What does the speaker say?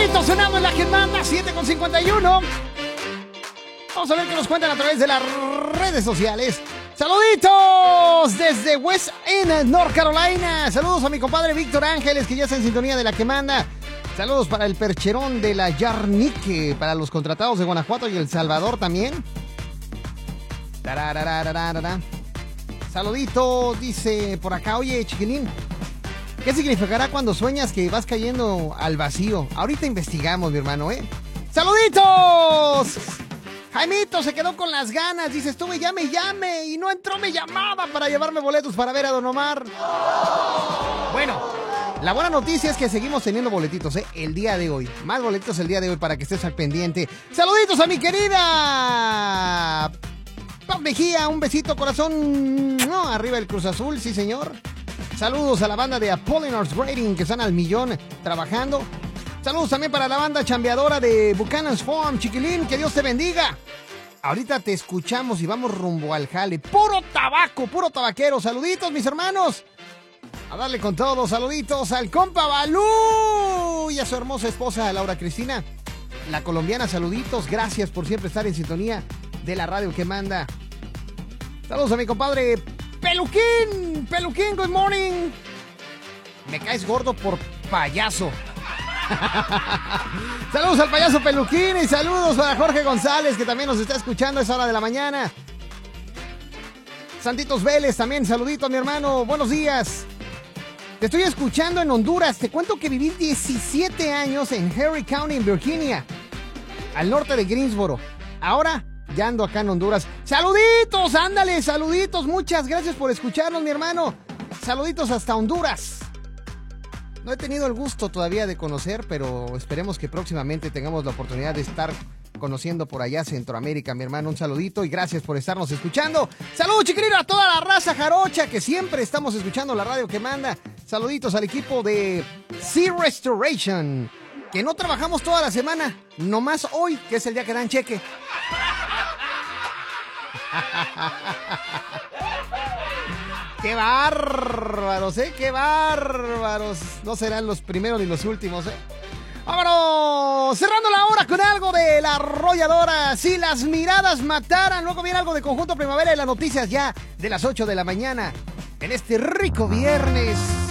Saluditos, sonando en la que manda 7:51. Vamos a ver qué nos cuentan a través de las redes sociales. Saluditos desde West End, North Carolina. Saludos a mi compadre Víctor Ángeles, que ya está en sintonía de la que manda. Saludos para el percherón de la Yarnique, para los contratados de Guanajuato y El Salvador también. Saludito, dice por acá, oye, chiquilín, ¿qué significará cuando sueñas que vas cayendo al vacío? Ahorita investigamos, mi hermano, ¿eh? ¡Saluditos! Jaimito se quedó con las ganas, dice, estuve llame y no entró mi llamada para llevarme boletos para ver a Don Omar. Bueno, la buena noticia es que seguimos teniendo boletitos, el día de hoy. Más boletitos el día de hoy para que estés al pendiente. Saluditos a mi querida Paz Mejía, un besito, corazón. No, arriba el Cruz Azul, sí señor. Saludos a la banda de Apollinaris Grading, que están al millón trabajando. Saludos también para la banda chambeadora de Buchanan's Farm, chiquilín, que Dios te bendiga. Ahorita te escuchamos y vamos rumbo al jale. Puro tabaco, puro tabaquero. Saluditos, mis hermanos. A darle con todo. Saluditos al compa Balú y a su hermosa esposa, Laura Cristina, la colombiana. Saluditos, gracias por siempre estar en sintonía de la radio que manda. Saludos a mi compadre Peluquín. Peluquín, good morning. Me caes gordo por payaso. Saludos al payaso Peluquín y saludos para Jorge González, que también nos está escuchando a esa hora de la mañana. Santitos Vélez también, saludito a mi hermano, buenos días. Te estoy escuchando en Honduras. Te cuento que viví 17 años en Harry County, en Virginia, al norte de Greensboro. Ahora ya ando acá en Honduras. Saluditos, ándale, saluditos. Muchas gracias por escucharnos, mi hermano. Saluditos hasta Honduras. No he tenido el gusto todavía de conocer, pero esperemos que próximamente tengamos la oportunidad de estar conociendo por allá Centroamérica, mi hermano. Un saludito y gracias por estarnos escuchando. Saludos, chiquilino, a toda la raza jarocha que siempre estamos escuchando la radio que manda. Saluditos al equipo de Sea Restoration, que no trabajamos toda la semana, nomás hoy, que es el día que dan cheque. ¡Qué bárbaros, qué bárbaros! No serán los primeros ni los últimos, ¡Vámonos! Cerrando la hora con algo de La Arrolladora. Si las miradas mataran. Luego viene algo de Conjunto Primavera y las noticias ya de las 8 de la mañana en este rico viernes.